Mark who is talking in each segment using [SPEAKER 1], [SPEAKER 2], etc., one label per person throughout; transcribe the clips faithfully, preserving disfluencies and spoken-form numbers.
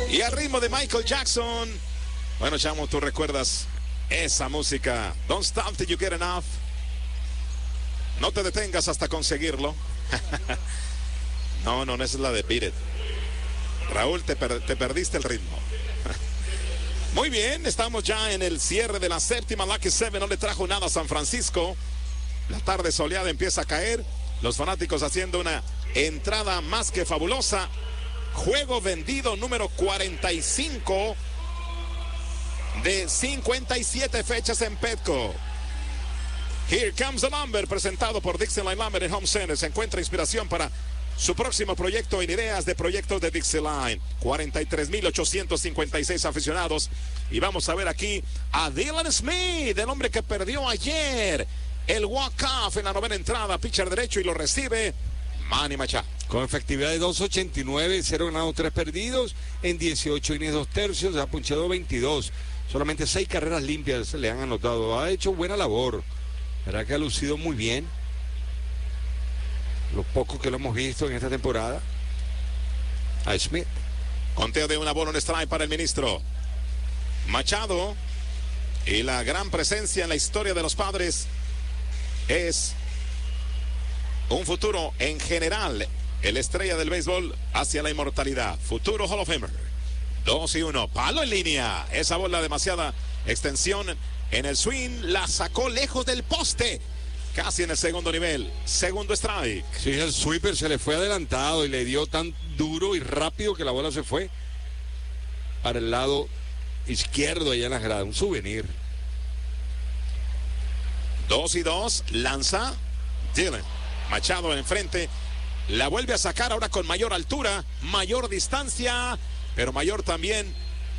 [SPEAKER 1] Y al ritmo de Michael Jackson. Bueno, chamo, tú recuerdas esa música. Don't stop till you get enough. No te detengas hasta conseguirlo. No, no, no, esa es la de Beat It. Raúl, te, per te perdiste el ritmo. Muy bien, estamos ya en el cierre de la séptima. Lucky Seven no le trajo nada a San Francisco. La tarde soleada empieza a caer. Los fanáticos haciendo una entrada más que fabulosa. Juego vendido número cuarenta y cinco de cincuenta y siete fechas en Petco. Here Comes the Lumber, presentado por Dixieline Lumber en Home Center. Se encuentra inspiración para su próximo proyecto en ideas de proyectos de Dixieline. cuarenta y tres mil ochocientos cincuenta y seis aficionados. Y vamos a ver aquí a Dylan Smith, el hombre que perdió ayer el walk-off en la novena entrada, pitcher derecho, y lo recibe Manny Machado.
[SPEAKER 2] Con efectividad de dos ochenta y nueve, cero ganados, tres perdidos, en dieciocho innings, dos tercios, ha punchado veintidós. Solamente seis carreras limpias le han anotado. Ha hecho buena labor. ¿Verdad que ha lucido muy bien? Lo poco que lo hemos visto en esta temporada. A Smith.
[SPEAKER 1] Conteo de una bola en strike para el ministro Machado. Y la gran presencia en la historia de los Padres es un futuro en general. El estrella del béisbol hacia la inmortalidad. Futuro Hall of Famer. Dos y uno. Palo en línea. Esa bola, demasiada extensión en el swing. La sacó lejos del poste. Casi en el segundo nivel. Segundo strike.
[SPEAKER 2] Sí, el sweeper se le fue adelantado y le dio tan duro y rápido que la bola se fue para el lado izquierdo allá en las gradas. Un souvenir.
[SPEAKER 1] Dos y dos. Lanza Dylan. Machado enfrente. La vuelve a sacar ahora con mayor altura, mayor distancia, pero mayor también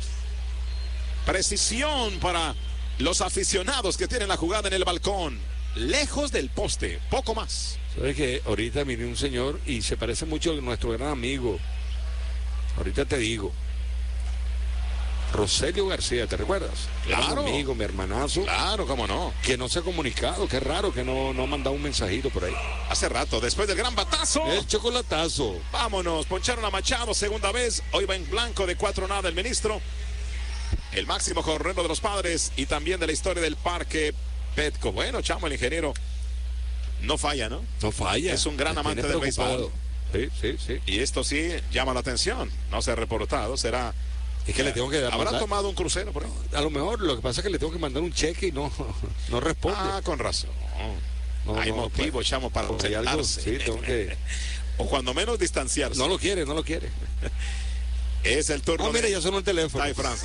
[SPEAKER 1] precisión para los aficionados que tienen la jugada en el balcón. Lejos del poste, poco más.
[SPEAKER 2] ¿Sabes que ahorita viene un señor y se parece mucho a nuestro gran amigo? Ahorita te digo. Roselio García, ¿te recuerdas?
[SPEAKER 1] Claro.
[SPEAKER 2] Mi amigo, mi hermanazo.
[SPEAKER 1] Claro, cómo no.
[SPEAKER 2] Que no se ha comunicado, qué raro que no, no ha mandado un mensajito por ahí.
[SPEAKER 1] Hace rato, después del gran batazo.
[SPEAKER 2] El chocolatazo.
[SPEAKER 1] Vámonos, poncharon a Machado, segunda vez. Hoy va en blanco de cuatro nada el ministro. El máximo corredor de los Padres y también de la historia del parque Petco. Bueno, chamo, el ingeniero no falla, ¿no?
[SPEAKER 2] No falla.
[SPEAKER 1] Es un gran amante del béisbol.
[SPEAKER 2] Sí, sí, sí.
[SPEAKER 1] Y esto sí llama la atención. No se ha reportado, será...
[SPEAKER 2] Es que le tengo que dar.
[SPEAKER 1] ¿Habrá
[SPEAKER 2] mandar,
[SPEAKER 1] tomado un crucero por ahí?
[SPEAKER 2] A lo mejor lo que pasa es que le tengo que mandar un cheque y no, no responde.
[SPEAKER 1] Ah, con razón.
[SPEAKER 2] No,
[SPEAKER 1] Hay
[SPEAKER 2] no,
[SPEAKER 1] motivo,
[SPEAKER 2] pues,
[SPEAKER 1] chamo, para
[SPEAKER 2] hay algo, sí, tengo que...
[SPEAKER 1] O cuando menos distanciarse.
[SPEAKER 2] No lo quiere, no lo quiere.
[SPEAKER 1] Es el turno.
[SPEAKER 2] Ah, mira, ya sonó el teléfono.
[SPEAKER 1] Ty France.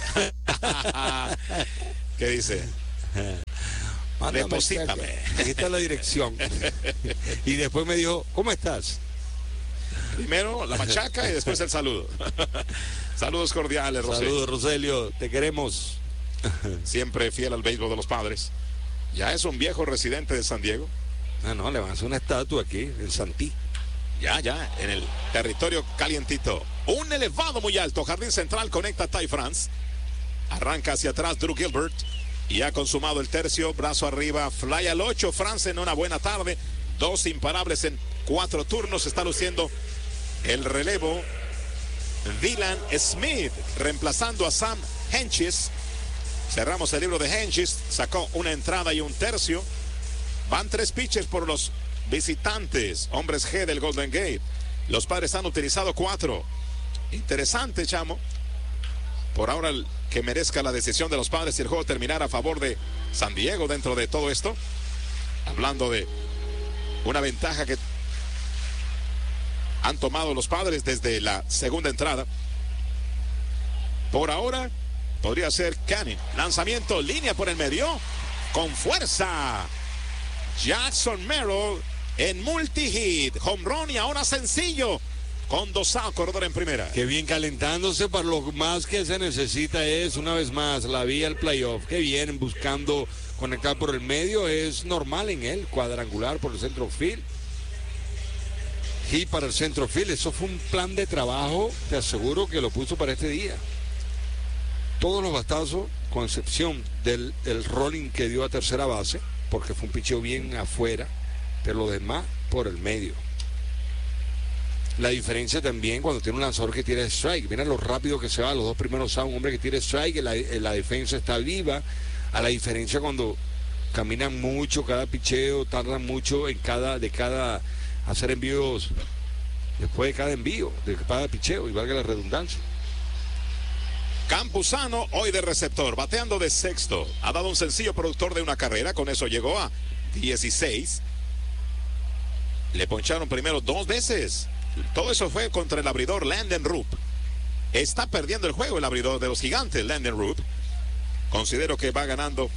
[SPEAKER 1] ¿Qué dice?
[SPEAKER 2] Mándame,
[SPEAKER 1] deposítame.
[SPEAKER 2] Aquí está la dirección. Y después me dijo, ¿cómo estás?
[SPEAKER 1] Primero la machaca y después el saludo. Saludos cordiales, Roselio.
[SPEAKER 2] Saludos, Roselio, te queremos.
[SPEAKER 1] Siempre fiel al béisbol de los Padres. Ya es un viejo residente de San Diego.
[SPEAKER 2] No, no, le van a hacer una estatua aquí, en Santí.
[SPEAKER 1] Ya, ya, en el territorio calientito. Un elevado muy alto, jardín central, conecta a Ty France. Arranca hacia atrás Drew Gilbert. Y ha consumado el tercio, brazo arriba, fly al ocho. France en una buena tarde. Dos imparables en cuatro turnos. Está luciendo el relevo Dylan Smith, reemplazando a Sam Hentges. Cerramos el libro de Hentges. Sacó una entrada y un tercio. Van tres pitches por los visitantes, hombres G del Golden Gate. Los Padres han utilizado cuatro. Interesante, chamo. Por ahora el que merezca la decisión de los Padres si el juego terminara a favor de San Diego dentro de todo esto. Hablando de una ventaja que han tomado los Padres desde la segunda entrada. Por ahora podría ser Canning. Lanzamiento, línea por el medio. Con fuerza. Jackson Merrill en multi-hit. Home run y ahora sencillo. Con dosado corredor en primera.
[SPEAKER 2] Qué bien, calentándose para lo más que se necesita es, una vez más, la vía al playoff. Qué bien, buscando conectar por el medio. Es normal en él, cuadrangular por el centro field. Y para el centro field, eso fue un plan de trabajo, te aseguro que lo puso para este día. Todos los batazos, con excepción del, del rolling que dio a tercera base, porque fue un picheo bien afuera, pero lo demás por el medio. La diferencia también cuando tiene un lanzador que tira strike. Mira lo rápido que se va. Los dos primeros a un hombre que tira strike, la, la defensa está viva. A la diferencia cuando caminan mucho, cada picheo, tardan mucho en cada, de cada, hacer envíos, después de cada envío, de cada picheo, y valga la redundancia.
[SPEAKER 1] Campuzano hoy de receptor, bateando de sexto. Ha dado un sencillo productor de una carrera, con eso llegó a dieciséis. Le poncharon primero dos veces. Todo eso fue contra el abridor Landon Rupp. Está perdiendo el juego el abridor de los Gigantes, Landon Rupp. Considero que va ganando.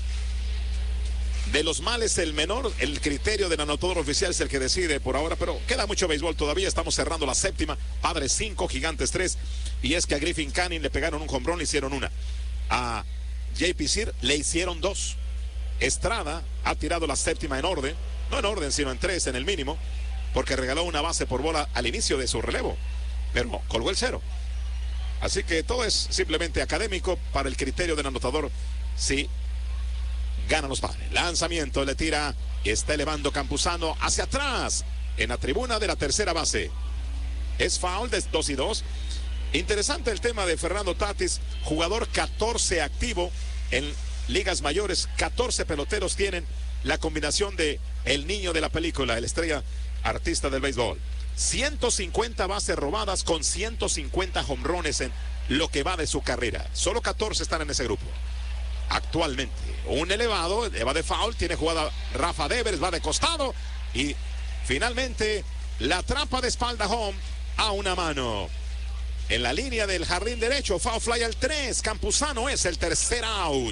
[SPEAKER 1] De los males el menor, el criterio del anotador oficial es el que decide por ahora, pero queda mucho béisbol todavía. Estamos cerrando la séptima. Padres cinco, Gigantes tres. Y es que a Griffin Canning le pegaron un jonrón, le hicieron una. A J P Sear le hicieron dos. Estrada ha tirado la séptima en orden, no en orden, sino en tres en el mínimo, porque regaló una base por bola al inicio de su relevo, pero colgó el cero. Así que todo es simplemente académico para el criterio del anotador. Sí, ganan los Padres. Lanzamiento, le tira y está elevando Campuzano hacia atrás en la tribuna de la tercera base. Es foul de dos y dos. Interesante el tema de Fernando Tatis, jugador catorce activo en ligas mayores. catorce peloteros tienen la combinación de el niño de la película, el estrella artista del béisbol. ciento cincuenta bases robadas con ciento cincuenta jonrones en lo que va de su carrera. Solo catorce están en ese grupo actualmente. Un elevado, eleva de foul, tiene jugada Rafa Devers, va de costado y finalmente la trampa de espalda home a una mano. En la línea del jardín derecho, foul fly al tres. Campuzano es el tercer out.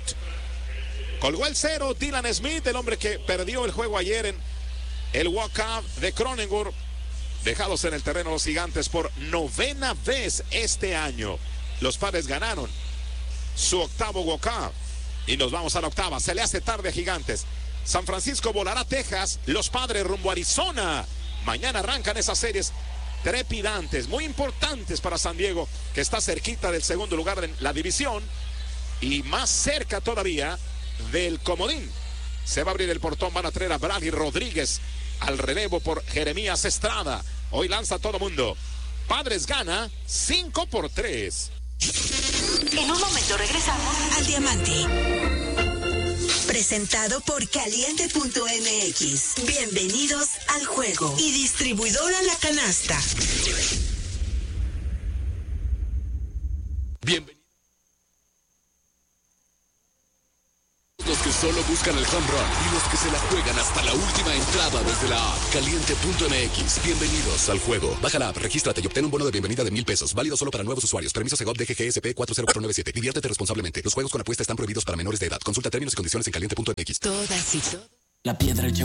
[SPEAKER 1] Colgó el cero Dylan Smith, el hombre que perdió el juego ayer en el walk-off de Cronenworth. Dejados en el terreno los Gigantes por novena vez este año. Los Padres ganaron su octavo walk-off. Y nos vamos a la octava. Se le hace tarde a Gigantes. San Francisco volará a Texas. Los Padres rumbo a Arizona. Mañana arrancan esas series trepidantes, muy importantes para San Diego, que está cerquita del segundo lugar en la división y más cerca todavía del comodín. Se va a abrir el portón, van a traer a Bradley Rodríguez al relevo por Jeremías Estrada. Hoy lanza todo mundo. Padres gana cinco por tres.
[SPEAKER 3] En un momento regresamos al Diamante. Presentado por Caliente punto M X. Bienvenidos al juego. Y distribuidora La Canasta.
[SPEAKER 4] Bienvenidos. Los que solo buscan el home run y los que se la juegan hasta la última entrada desde la app Caliente punto M X. Bienvenidos al juego. Baja la app, regístrate y obtén un bono de bienvenida de mil pesos. Válido solo para nuevos usuarios. Permiso Segov D G G S P cuatro cero cuatro nueve siete. Diviértete responsablemente. Los juegos con apuesta están prohibidos para menores de edad. Consulta términos y condiciones en Caliente punto M X.
[SPEAKER 3] Todas y todos.
[SPEAKER 5] La piedra llegó.